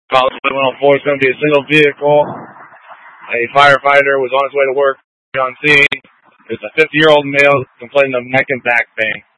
College 104 is going to be a single vehicle. A firefighter was on his way to work on scene. It's a 50-year-old male complaining of neck and back pain.